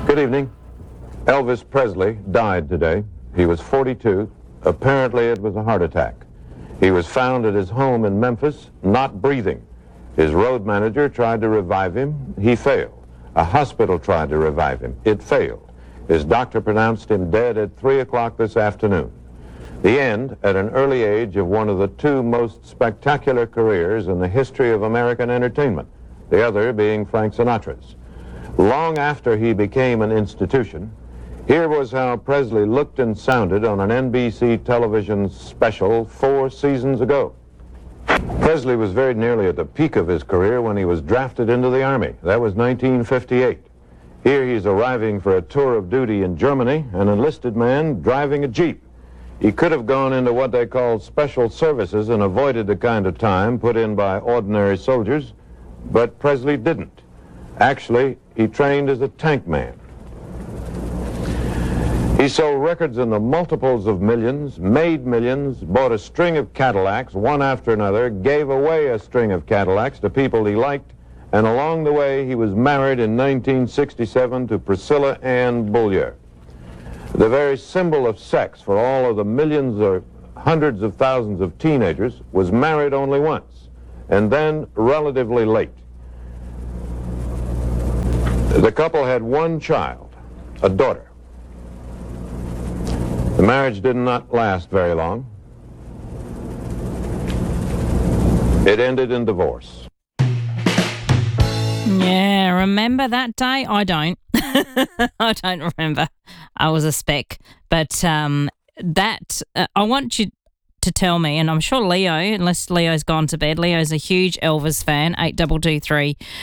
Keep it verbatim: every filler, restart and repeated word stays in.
Good evening. Elvis Presley died today. He was forty-two. Apparently it was a heart attack. He was found at his home in Memphis, not breathing. His road manager tried to revive him. He failed. A hospital tried to revive him. It failed. His doctor pronounced him dead at three o'clock this afternoon. The end at an early age of one of the two most spectacular careers in the history of American entertainment, the other being Frank Sinatra's. Long after he became an institution, here was how Presley looked and sounded on an N B C television special four seasons ago. Presley was very nearly at the peak of his career when he was drafted into the Army. That was nineteen fifty-eight. Here he's arriving for a tour of duty in Germany, an enlisted man driving a Jeep. He could have gone into what they call special services and avoided the kind of time put in by ordinary soldiers, but Presley didn't. Actually, he trained as a tank man. He sold records in the multiples of millions, made millions, bought a string of Cadillacs, one after another, gave away a string of Cadillacs to people he liked, and along the way he was married in nineteen sixty-seven to Priscilla Ann Beaulieu. The very symbol of sex for all of the millions or hundreds of thousands of teenagers, was married only once, and then relatively late. The couple had one child, a daughter. The marriage did not last very long. It ended in divorce. Yeah, remember that day? I don't. I don't remember. I was a speck. But um, that, uh, I want you to tell me, and I'm sure Leo, unless Leo's gone to bed, Leo's a huge Elvis fan, eight two two three,